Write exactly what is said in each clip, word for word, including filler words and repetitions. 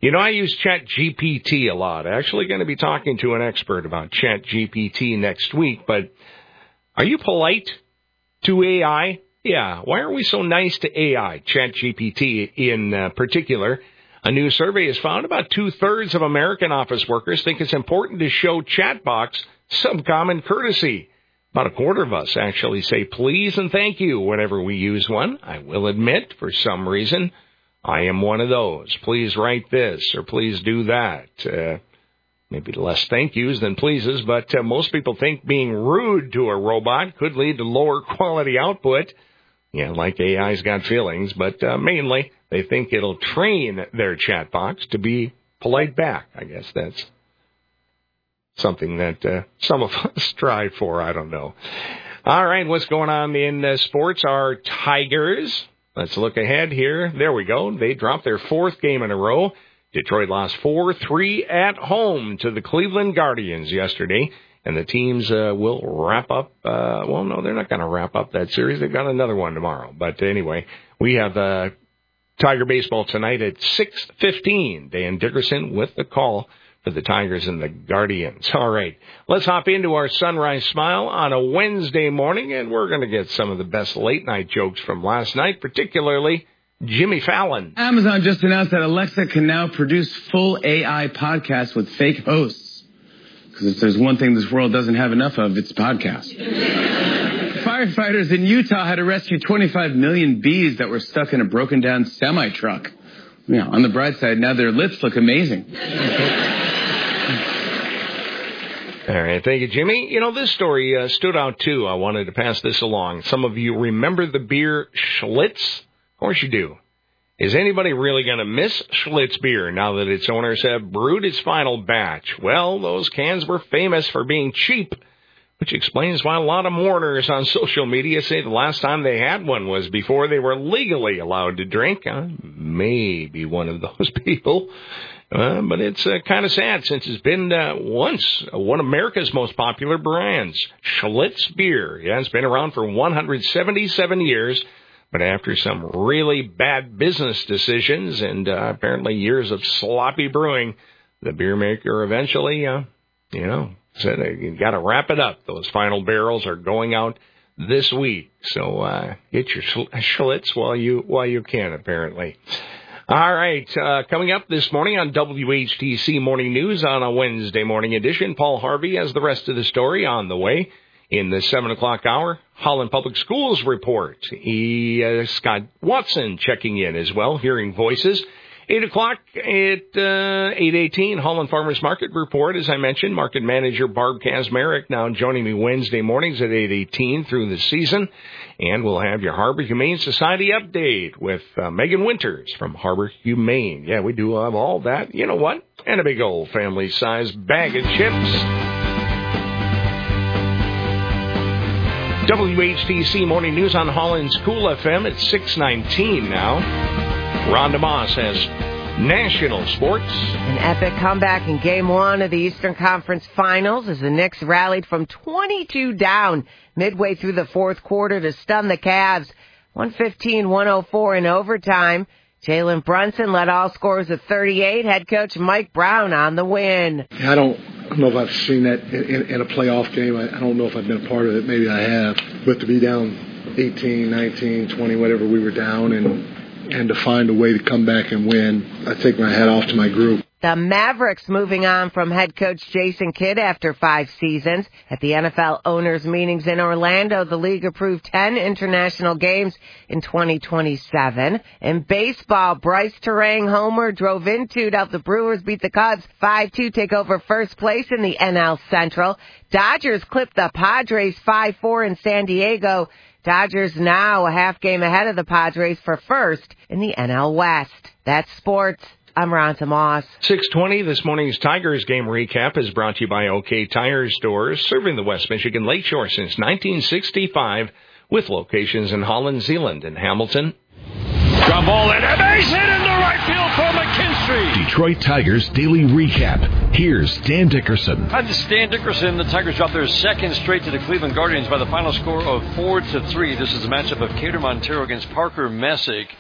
You know, I use ChatGPT a lot. Actually going to be talking to an expert about ChatGPT next week, but are you polite to A I? Yeah, why are we so nice to A I, ChatGPT in uh, particular? A new survey has found about two-thirds of American office workers think it's important to show chatbots some common courtesy. About a quarter of us actually say please and thank you whenever we use one. I will admit, for some reason, I am one of those. Please write this or please do that. Uh, maybe less thank yous than pleases, but uh, most people think being rude to a robot could lead to lower quality output. Yeah, like A I's got feelings, but uh, mainly they think it'll train their chatbots to be polite back. I guess that's something that uh, some of us strive for. I don't know. All right, what's going on in uh, sports? Our Tigers. Let's look ahead here. There we go. They dropped their fourth game in a row. Detroit lost four three at home to the Cleveland Guardians yesterday. And the teams uh, will wrap up. Uh, well, no, they're not going to wrap up that series. They've got another one tomorrow. But anyway, we have uh, Tiger baseball tonight at six fifteen. Dan Dickerson with the call for the Tigers and the Guardians. All right, let's hop into our Sunrise Smile on a Wednesday morning, and we're going to get some of the best late-night jokes from last night, particularly Jimmy Fallon. Amazon just announced that Alexa can now produce full A I podcasts with fake hosts. Because if there's one thing this world doesn't have enough of, it's podcasts. Firefighters in Utah had to rescue twenty-five million bees that were stuck in a broken-down semi-truck. Yeah, on the bright side, now their lips look amazing. All right, thank you, Jimmy. You know, this story uh, stood out, too. I wanted to pass this along. Some of you remember the beer Schlitz? Of course you do. Is anybody really going to miss Schlitz beer now that its owners have brewed its final batch? Well, those cans were famous for being cheap, which explains why a lot of mourners on social media say the last time they had one was before they were legally allowed to drink. I may be one of those people, uh, but it's uh, kind of sad since it's been uh, once one of America's most popular brands, Schlitz beer. Yeah, it's been around for one hundred seventy-seven years. But after some really bad business decisions and uh, apparently years of sloppy brewing, the beer maker eventually, uh, you know, said, hey, you got to wrap it up. Those final barrels are going out this week. So uh, get your Schlitz while you while you can, apparently. All right, uh, coming up this morning on W H T C Morning News on a Wednesday morning edition, Paul Harvey has the rest of the story on the way. In the seven o'clock hour, Holland Public Schools report. He, uh, Scott Watson checking in as well, hearing voices. eight o'clock at uh, eight eighteen, Holland Farmers Market report. As I mentioned, market manager Barb Kazmarek now joining me Wednesday mornings at eight eighteen through the season. And we'll have your Harbor Humane Society update with uh, Megan Winters from Harbor Humane. Yeah, we do have all that. You know what? And a big old family-sized bag of chips. W H T C Morning News on Holland's Cool F M at six nineteen now. Rhonda Moss has national sports. An epic comeback in Game one of the Eastern Conference Finals as the Knicks rallied from twenty-two down midway through the fourth quarter to stun the Cavs. one fifteen one oh four in overtime. Jalen Brunson led all scorers of thirty-eight. Head coach Mike Brown on the win. I don't know if I've seen that in, in a playoff game. I, I don't know if I've been a part of it. Maybe I have. But to be down eighteen, nineteen, twenty, whatever we were down, and and to find a way to come back and win, I take my hat off to my group. The Mavericks moving on from head coach Jason Kidd after five seasons. At the N F L owners' meetings in Orlando, the league approved ten international games in twenty twenty-seven. In baseball, Bryce Terang homer drove into out the Brewers beat the Cubs five two, take over first place in the N L Central. Dodgers clipped the Padres five four in San Diego. Dodgers now a half game ahead of the Padres for first in the N L West. That's sports. I'm Rhonda Moss. six twenty, this morning's Tigers game recap is brought to you by OK Tire Stores, serving the West Michigan Lakeshore since nineteen sixty-five, with locations in Holland, Zeeland, and Hamilton. Ground ball and a base hit into right field for McKinstry. Detroit Tigers Daily Recap. Here's Dan Dickerson. Hi, this is Dan Dickerson. The Tigers dropped their second straight to the Cleveland Guardians by the final score of four to three. This is a matchup of Cater Montero against Parker Messick.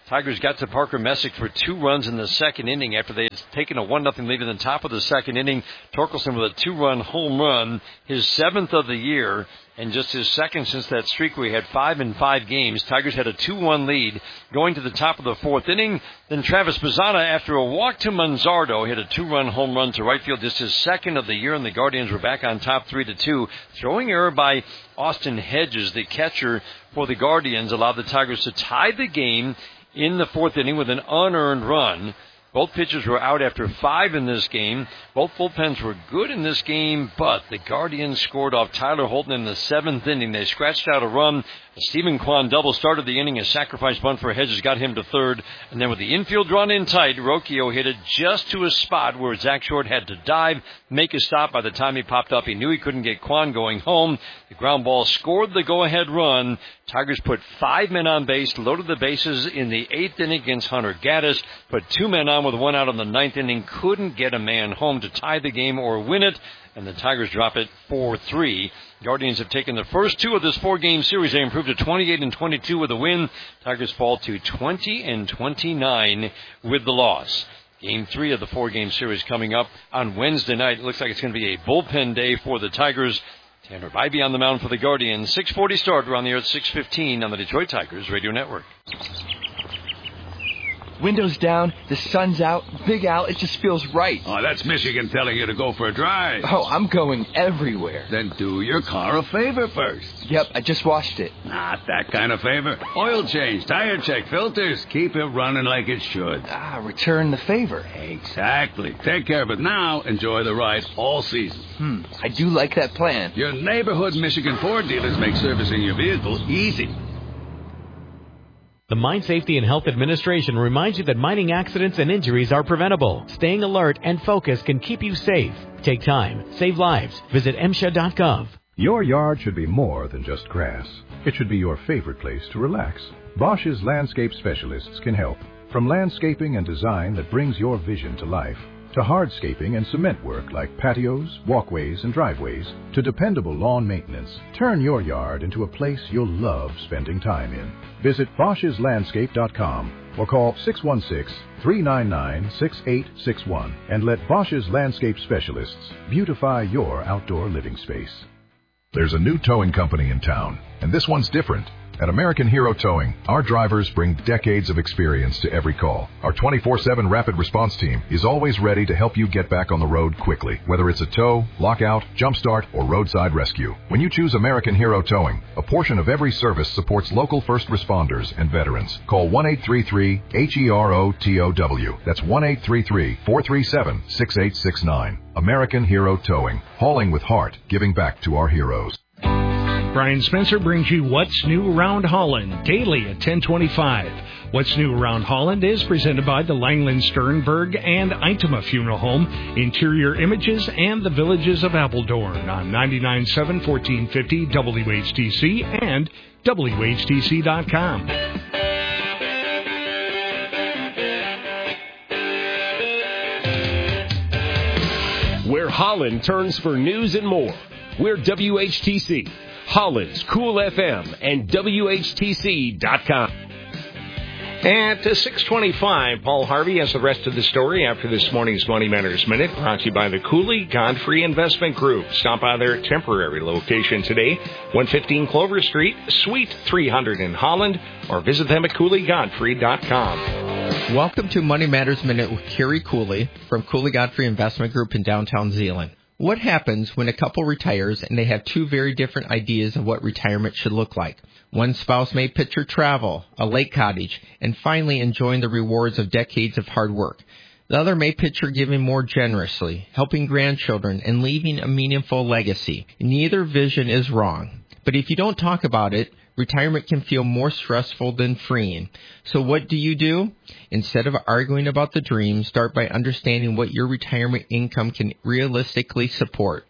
Tigers got to Parker Messick for two runs in the second inning after they had taken a one nothing lead in the top of the second inning. Torkelson with a two-run home run, his seventh of the year, and just his second since that streak where he had five in five games. Tigers had a two one lead going to the top of the fourth inning. Then Travis Bazzana, after a walk to Manzardo, hit a two-run home run to right field, just his second of the year, and the Guardians were back on top three to two. Throwing error by Austin Hedges, the catcher for the Guardians, allowed the Tigers to tie the game in the fourth inning with an unearned run. Both pitchers were out after five in this game. Both bullpens were good in this game, but the Guardians scored off Tyler Holton in the seventh inning. They scratched out a run. A Stephen Kwan double started the inning. A sacrifice bunt for Hedges got him to third. And then with the infield drawn in tight, Rocchio hit it just to a spot where Zach Short had to dive, make a stop. By the time he popped up, he knew he couldn't get Kwan going home. The ground ball scored the go-ahead run. Tigers put five men on base, loaded the bases in the eighth inning against Hunter Gaddis, put two men on with one out in the ninth inning, couldn't get a man home to tie the game or win it, and the Tigers drop it four three. Guardians have taken the first two of this four-game series. They improved to twenty-eight and twenty-two with a win. Tigers fall to twenty and twenty-nine with the loss. Game three of the four-game series coming up on Wednesday night. It looks like it's going to be a bullpen day for the Tigers. Tanner Bybee on the mound for the Guardians. six forty start. We're on the air at six fifteen on the Detroit Tigers Radio Network. Windows down, the sun's out, Big Al, it just feels right. Oh, that's Michigan telling you to go for a drive. Oh, I'm going everywhere. Then do your car a favor first. Yep, I just washed it. Not that kind of favor. Oil change, tire check, filters. Keep it running like it should. Ah, return the favor. Exactly. Take care of it now. Enjoy the ride all season. Hmm, I do like that plan. Your neighborhood Michigan Ford dealers make servicing your vehicle easy. The Mine Safety and Health Administration reminds you that mining accidents and injuries are preventable. Staying alert and focused can keep you safe. Take time. Save lives. Visit M S H A dot gov. Your yard should be more than just grass. It should be your favorite place to relax. Bosch's landscape specialists can help. From landscaping and design that brings your vision to life, to hardscaping and cement work like patios, walkways, and driveways, to dependable lawn maintenance, turn your yard into a place you'll love spending time in. Visit Bosch's Landscape dot com or call six one six, three nine nine, six eight six one and let Bosch's Landscape Specialists beautify your outdoor living space. There's a new towing company in town, and this one's different. At American Hero Towing, our drivers bring decades of experience to every call. Our twenty-four seven rapid response team is always ready to help you get back on the road quickly, whether it's a tow, lockout, jumpstart, or roadside rescue. When you choose American Hero Towing, a portion of every service supports local first responders and veterans. Call one eight three three H E R O T O W. That's one eight three three, four three seven, six eight six nine. American Hero Towing. Hauling with heart, giving back to our heroes. Brian Spencer brings you What's New Around Holland daily at ten twenty-five. What's New Around Holland is presented by the Langland Sternberg and Eintema Funeral Home, Interior Images, and the Villages of Appledorn on ninety-nine point seven, fourteen fifty W H T C and W H T C dot com. Where Holland turns for news and more. We're W H T C. Holland's Cool F M and W H T C dot com. At six twenty-five, Paul Harvey has the rest of the story after this morning's Money Matters Minute, brought to you by the Cooley Godfrey Investment Group. Stop by their temporary location today, one fifteen Clover Street, Suite three hundred in Holland, or visit them at Cooley Godfrey dot com. Welcome to Money Matters Minute with Kerry Cooley from Cooley Godfrey Investment Group in downtown Zeeland. What happens when a couple retires and they have two very different ideas of what retirement should look like? One spouse may picture travel, a lake cottage, and finally enjoying the rewards of decades of hard work. The other may picture giving more generously, helping grandchildren, and leaving a meaningful legacy. Neither vision is wrong. But if you don't talk about it, retirement can feel more stressful than freeing. So what do you do? Instead of arguing about the dream, start by understanding what your retirement income can realistically support.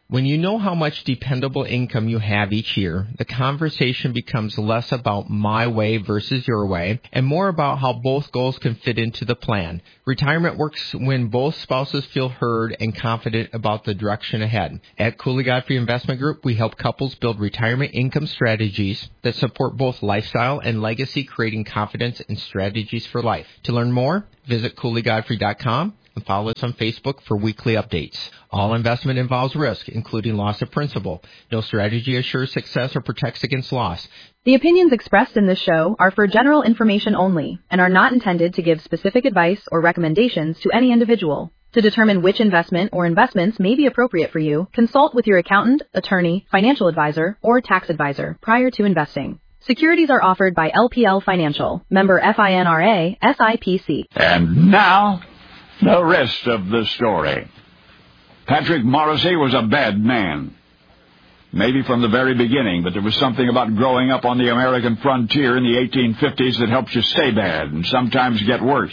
When you know how much dependable income you have each year, the conversation becomes less about my way versus your way and more about how both goals can fit into the plan. Retirement works when both spouses feel heard and confident about the direction ahead. At Cooley Godfrey Investment Group, we help couples build retirement income strategies that support both lifestyle and legacy, creating confidence and strategies for life. To learn more, visit Cooley Godfrey dot com. And follow us on Facebook for weekly updates. All investment involves risk, including loss of principal. No strategy assures success or protects against loss. The opinions expressed in this show are for general information only and are not intended to give specific advice or recommendations to any individual. To determine which investment or investments may be appropriate for you, consult with your accountant, attorney, financial advisor, or tax advisor prior to investing. Securities are offered by L P L Financial, member FINRA, S I P C. And now, the rest of the story. Patrick Morrissey was a bad man. Maybe from the very beginning, but there was something about growing up on the American frontier in the eighteen fifties that helped you stay bad and sometimes get worse.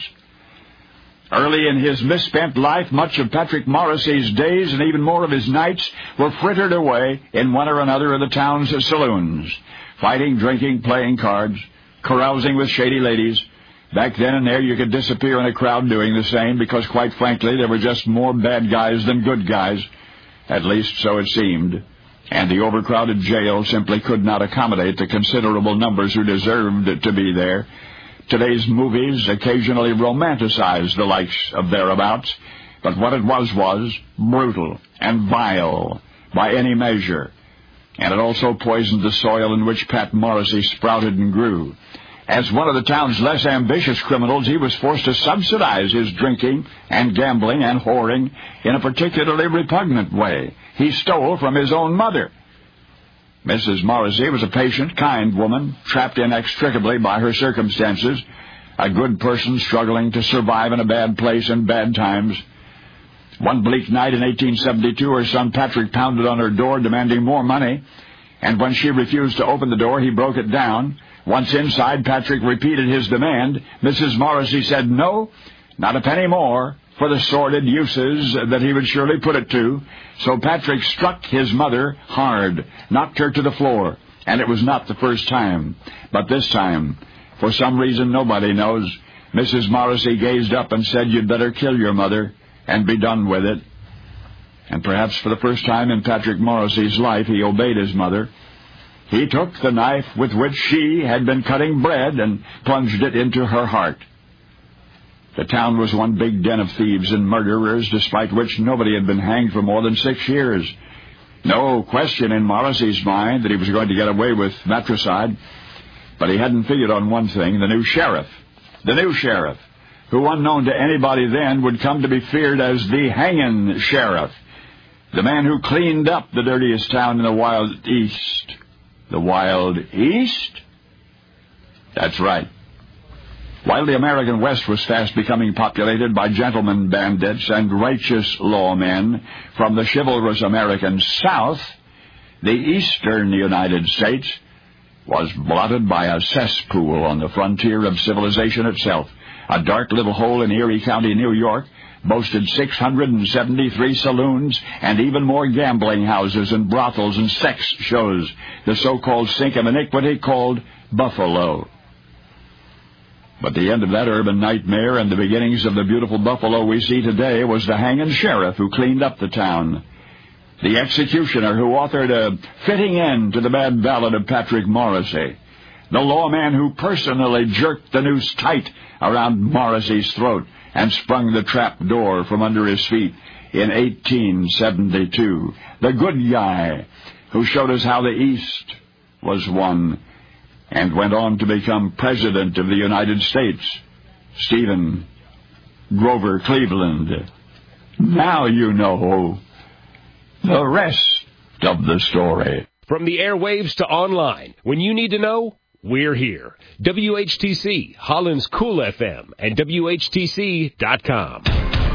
Early in his misspent life, much of Patrick Morrissey's days and even more of his nights were frittered away in one or another of the town's saloons, fighting, drinking, playing cards, carousing with shady ladies. Back then and there, you could disappear in a crowd doing the same because, quite frankly, there were just more bad guys than good guys. At least, so it seemed. And the overcrowded jail simply could not accommodate the considerable numbers who deserved to be there. Today's movies occasionally romanticize the likes of thereabouts, but what it was was brutal and vile by any measure. And it also poisoned the soil in which Pat Morrissey sprouted and grew. As one of the town's less ambitious criminals, he was forced to subsidize his drinking and gambling and whoring in a particularly repugnant way. He stole from his own mother. Missus Morrissey was a patient, kind woman, trapped inextricably by her circumstances, a good person struggling to survive in a bad place in bad times. One bleak night in eighteen seventy-two, her son Patrick pounded on her door demanding more money, and when she refused to open the door, he broke it down. Once inside, Patrick repeated his demand. Missus Morrissey said no, not a penny more, for the sordid uses that he would surely put it to. So Patrick struck his mother hard, knocked her to the floor, and it was not the first time. But this time, for some reason nobody knows, Missus Morrissey gazed up and said, "You'd better kill your mother and be done with it." And perhaps for the first time in Patrick Morrissey's life, he obeyed his mother. He took the knife with which she had been cutting bread and plunged it into her heart. The town was one big den of thieves and murderers, despite which nobody had been hanged for more than six years. No question in Morrissey's mind that he was going to get away with matricide, but he hadn't figured on one thing: the new sheriff. The new sheriff, who, unknown to anybody then, would come to be feared as the hanging sheriff, the man who cleaned up the dirtiest town in the Wild East. The Wild East? That's right. While the American West was fast becoming populated by gentlemen bandits and righteous lawmen from the chivalrous American South, the eastern United States was blotted by a cesspool on the frontier of civilization itself. A dark little hole in Erie County, New York, boasted six hundred seventy-three saloons and even more gambling houses and brothels and sex shows, the so-called sink of iniquity called Buffalo. But the end of that urban nightmare and the beginnings of the beautiful Buffalo we see today was the hanging sheriff who cleaned up the town, the executioner who authored a fitting end to the bad ballad of Patrick Morrissey, the lawman who personally jerked the noose tight around Morrissey's throat and sprung the trap door from under his feet in eighteen seventy-two. The good guy who showed us how the East was won and went on to become President of the United States, Stephen Grover Cleveland. Now you know the rest of the story. From the airwaves to online, when you need to know, we're here. W H T C, Holland's Cool F M, and W H T C dot com.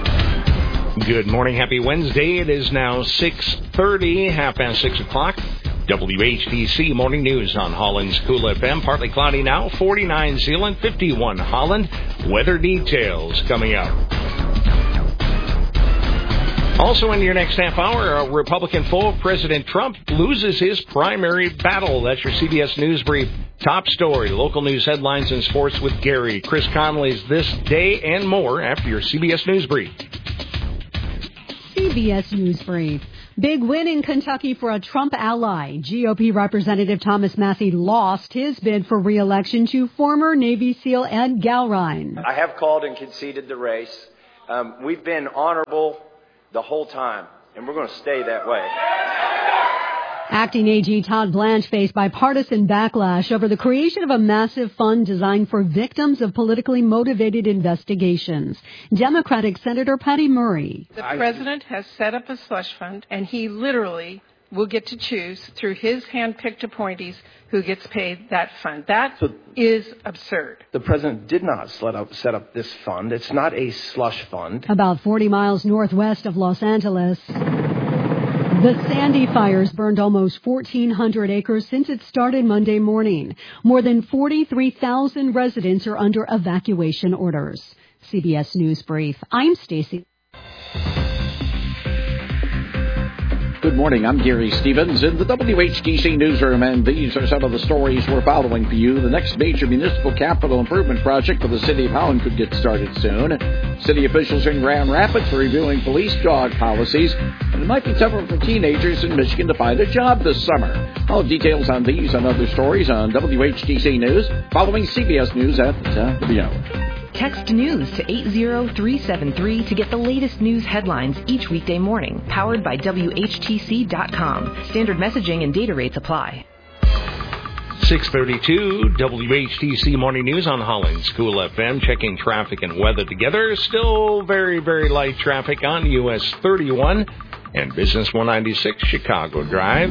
Good morning. Happy Wednesday. It is now six thirty, half past six o'clock. W H T C Morning News on Holland's Cool F M. Partly cloudy now, forty-nine Zeeland, fifty-one Holland. Weather details coming up. Also in your next half hour, a Republican foe of President Trump loses his primary battle. That's your C B S News Brief. Top story, local news headlines and sports with Gary. Chris Connolly's This Day and more after your C B S News Brief. C B S News Brief. Big win in Kentucky for a Trump ally. G O P Representative Thomas Massie lost his bid for re-election to former Navy SEAL Ed Galrine. I have called and conceded the race. Um, we've been honorable the whole time, and we're going to stay that way. Acting A G Todd Blanche faced bipartisan backlash over the creation of a massive fund designed for victims of politically motivated investigations. Democratic Senator Patty Murray. The president has set up a slush fund, and he literally will get to choose through his hand-picked appointees who gets paid that fund. That so is absurd. The president did not set up, set up this fund. It's not a slush fund. About forty miles northwest of Los Angeles, the Sandy fires burned almost fourteen hundred acres since it started Monday morning. More than forty-three thousand residents are under evacuation orders. C B S News Brief. I'm Stacy. Good morning, I'm Gary Stevens in the W H T C newsroom, and these are some of the stories we're following for you. The next major municipal capital improvement project for the city of Holland could get started soon. City officials in Grand Rapids are reviewing police dog policies, and it might be tougher for teenagers in Michigan to find a job this summer. All details on these and other stories on W H T C News, following C B S News at the top of the hour. Text NEWS to eight zero three seven three to get the latest news headlines each weekday morning. Powered by W H T C dot com. Standard messaging and data rates apply. six thirty-two W H T C Morning News on Holland's Cool F M. Checking traffic and weather together. Still very, very light traffic on U S thirty-one and Business one ninety-six Chicago Drive.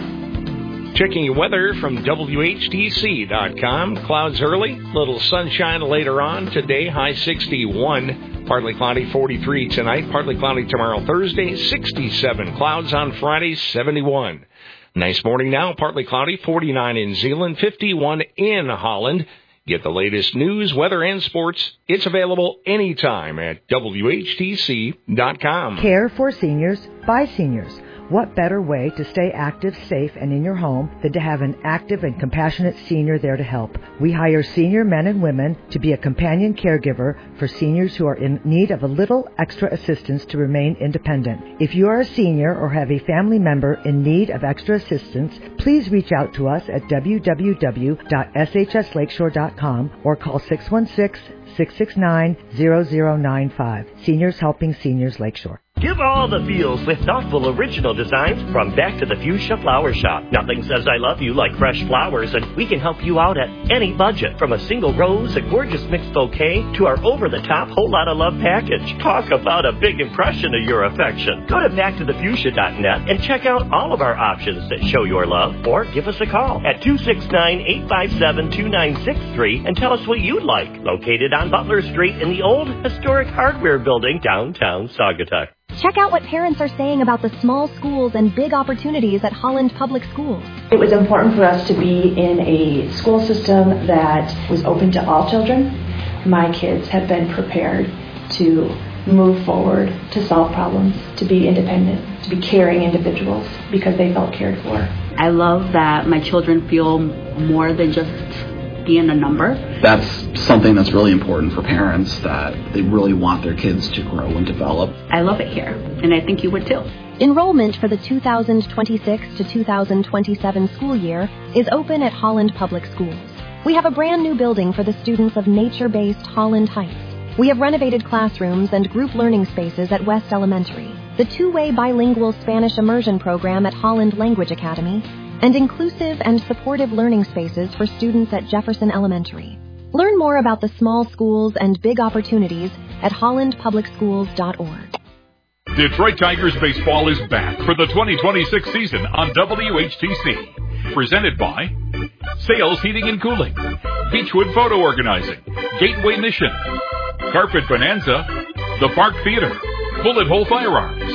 Checking your weather from W H T C dot com. Clouds early, little sunshine later on. Today, high sixty-one. Partly cloudy, forty-three tonight. Partly cloudy tomorrow, Thursday, sixty-seven. Clouds on Friday, seventy-one. Nice morning now. Partly cloudy, forty-nine in Zeeland, fifty-one in Holland. Get the latest news, weather, and sports. It's available anytime at W H T C dot com. Care for seniors by seniors. What better way to stay active, safe, and in your home than to have an active and compassionate senior there to help? We hire senior men and women to be a companion caregiver for seniors who are in need of a little extra assistance to remain independent. If you are a senior or have a family member in need of extra assistance, please reach out to us at w w w dot s h s lakeshore dot com or call six one six, six six nine, zero zero nine five. Seniors Helping Seniors Lakeshore. Give all the feels with thoughtful original designs from Back to the Fuchsia Flower Shop. Nothing says I love you like fresh flowers, and we can help you out at any budget. From a single rose, a gorgeous mixed bouquet, to our over-the-top whole lot of love package. Talk about a big impression of your affection. Go to back to the fuchsia dot net and check out all of our options that show your love, or give us a call at two six nine, eight five seven, two nine six three and tell us what you'd like. Located on Butler Street in the old historic hardware building downtown Saugatuck. Check out what parents are saying about the small schools and big opportunities at Holland Public Schools. It was important for us to be in a school system that was open to all children. My kids have been prepared to move forward, to solve problems, to be independent, to be caring individuals because they felt cared for. I love that my children feel more than just being a number. That's something that's really important for parents, that they really want their kids to grow and develop. I love it here, and I think you would too. Enrollment for the two thousand twenty-six to two thousand twenty-seven school year is open at Holland Public Schools. We have a brand new building for the students of nature-based Holland Heights. We have renovated classrooms and group learning spaces at West Elementary, the two-way bilingual Spanish immersion program at Holland Language Academy, and inclusive and supportive learning spaces for students at Jefferson Elementary. Learn more about the small schools and big opportunities at holland public schools dot org. Detroit Tigers baseball is back for the twenty twenty-six season on W H T C. Presented by Sales Heating and Cooling, Beechwood Photo Organizing, Gateway Mission, Carpet Bonanza, The Park Theater, Bullet Hole Firearms,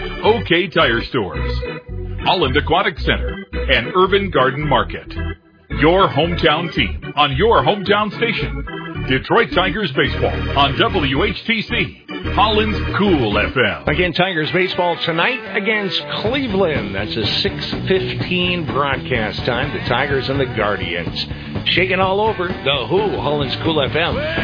OK Tire Stores, Holland Aquatic Center, and Urban Garden Market. Your hometown team on your hometown station. Detroit Tigers baseball on W H T C. Holland's Cool F M. Again, Tigers baseball tonight against Cleveland. That's a six fifteen broadcast time. The Tigers and the Guardians. Shaking all over the Who, Holland's Cool F M.